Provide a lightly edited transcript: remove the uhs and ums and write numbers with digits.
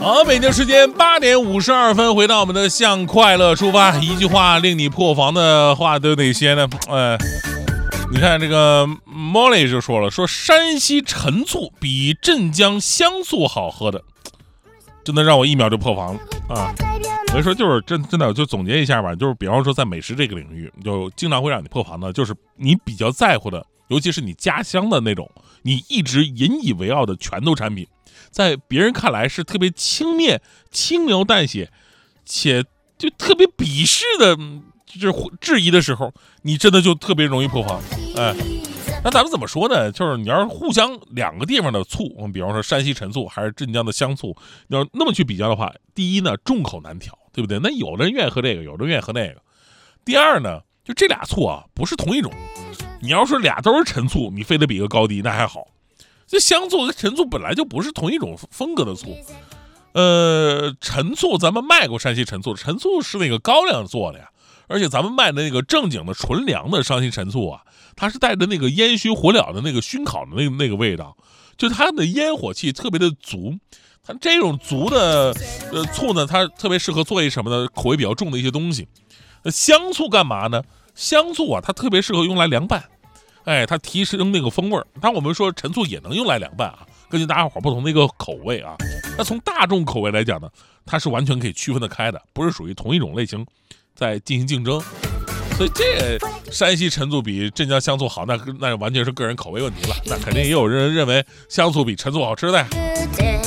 好，北京时间8:52，回到我们的向快乐出发。一句话令你破防的话都有哪些呢？你看这个 Molly 就说了，说山西陈醋比镇江香醋好喝的，真的让我一秒就破防了啊！所以说就是真的就总结一下吧，就是比方说在美食这个领域，就经常会让你破防的，就是你比较在乎的，尤其是你家乡的那种，你一直引以为傲的拳头产品，在别人看来是特别轻蔑、轻描淡写，且就特别鄙视的，就是质疑的时候，你真的就特别容易破防。那咱们怎么说呢？就是你要是互相两个地方的醋，比方说山西陈醋还是镇江的香醋，要那么去比较的话，第一呢，众口难调，对不对？那有的人愿意喝这个，有的人愿意喝那个。第二呢，就这俩醋啊，不是同一种。你要说俩都是陈醋，你非得比个高低，那还好。这香醋和陈醋本来就不是同一种风格的醋。陈醋咱们卖过山西陈醋，陈醋是那个高粱做的呀，而且咱们卖的那个正经的纯粮的山西陈醋啊，它是带着那个烟熏火燎的那个熏烤的那个味道，就它的烟火气特别的足。它这种足的醋呢，它特别适合做一什么呢？口味比较重的一些东西。香醋干嘛呢？香醋啊，它特别适合用来凉拌，它提升那个风味儿。但我们说陈醋也能用来凉拌啊，根据大家伙不同的一个口味啊。那从大众口味来讲呢，它是完全可以区分得开的，不是属于同一种类型在进行竞争。所以这山西陈醋比镇江香醋好，那完全是个人口味问题了。那肯定也有人认为香醋比陈醋好吃的呀。